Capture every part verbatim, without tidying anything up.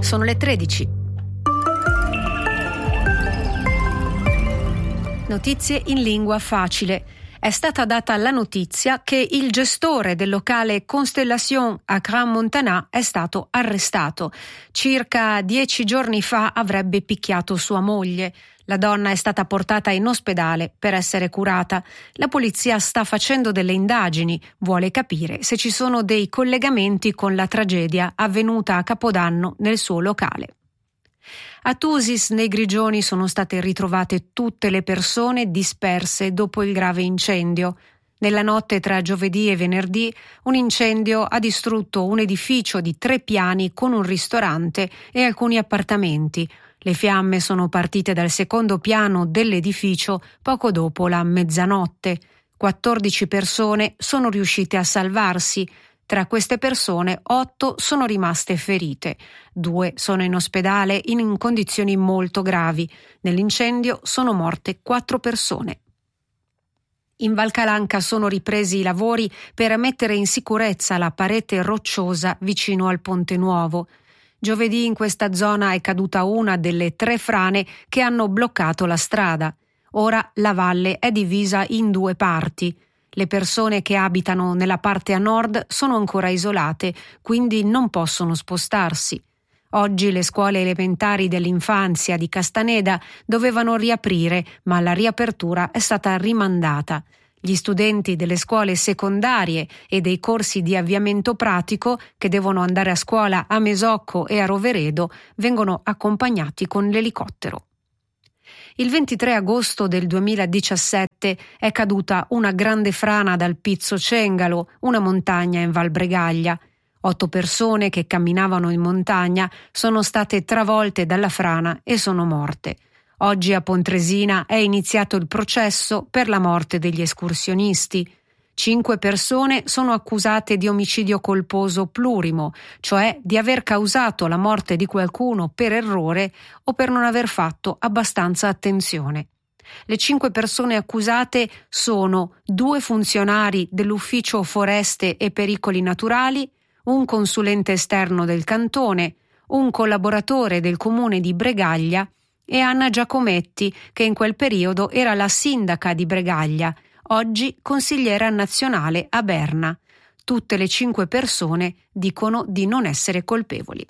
Sono le tredici. Notizie in lingua facile. È stata data la notizia che il gestore del locale Constellation a Crans-Montana è stato arrestato. Circa dieci giorni fa avrebbe picchiato sua moglie. La donna è stata portata in ospedale per essere curata. La polizia sta facendo delle indagini, vuole capire se ci sono dei collegamenti con la tragedia avvenuta a Capodanno nel suo locale. A Thusis, nei Grigioni, sono state ritrovate tutte le persone disperse dopo il grave incendio. Nella notte tra giovedì e venerdì, un incendio ha distrutto un edificio di tre piani con un ristorante e alcuni appartamenti. Le fiamme sono partite dal secondo piano dell'edificio poco dopo la mezzanotte. quattordici persone sono riuscite a salvarsi. Tra queste persone, otto sono rimaste ferite. Due sono in ospedale in condizioni molto gravi. Nell'incendio sono morte quattro persone. In Val Calanca sono ripresi i lavori per mettere in sicurezza la parete rocciosa vicino al Ponte Nuovo. Giovedì in questa zona è caduta una delle tre frane che hanno bloccato la strada. Ora la valle è divisa in due parti. Le persone che abitano nella parte a nord sono ancora isolate, quindi non possono spostarsi. Oggi le scuole elementari dell'infanzia di Castaneda dovevano riaprire, ma la riapertura è stata rimandata. Gli studenti delle scuole secondarie e dei corsi di avviamento pratico, che devono andare a scuola a Mesocco e a Roveredo, vengono accompagnati con l'elicottero. Il ventitré agosto del duemiladiciassette è caduta una grande frana dal Pizzo Cengalo, una montagna in Val Bregaglia. Otto persone che camminavano in montagna sono state travolte dalla frana e sono morte. Oggi a Pontresina è iniziato il processo per la morte degli escursionisti. Cinque persone sono accusate di omicidio colposo plurimo, cioè di aver causato la morte di qualcuno per errore o per non aver fatto abbastanza attenzione. Le cinque persone accusate sono due funzionari dell'Ufficio Foreste e Pericoli Naturali, un consulente esterno del cantone, un collaboratore del comune di Bregaglia e Anna Giacometti, che in quel periodo era la sindaca di Bregaglia, oggi consigliera nazionale a Berna. Tutte le cinque persone dicono di non essere colpevoli.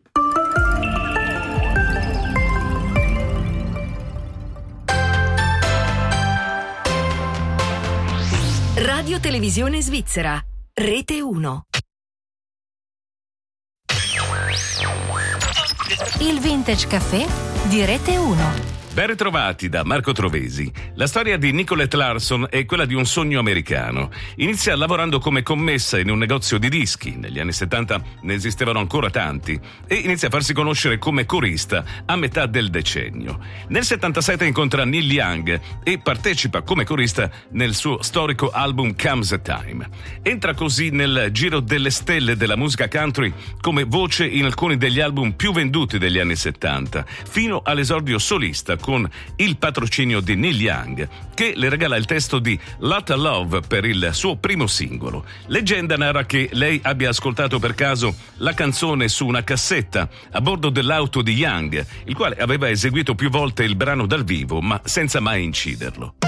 Radio Televisione Svizzera, Rete uno. Il Vintage Café di Rete uno. Ben ritrovati da Marco Trovesi. La storia di Nicolette Larson è quella di un sogno americano. Inizia lavorando come commessa in un negozio di dischi. Negli anni settanta ne esistevano ancora tanti. E inizia a farsi conoscere come corista a metà del decennio. Nel settantasette incontra Neil Young e partecipa come corista nel suo storico album Comes a Time. Entra così nel giro delle stelle della musica country come voce in alcuni degli album più venduti degli anni settanta, fino all'esordio solista con il patrocinio di Neil Young, che le regala il testo di Lotta Love per il suo primo singolo. Leggenda narra che lei abbia ascoltato per caso la canzone su una cassetta a bordo dell'auto di Young, il quale aveva eseguito più volte il brano dal vivo, ma senza mai inciderlo.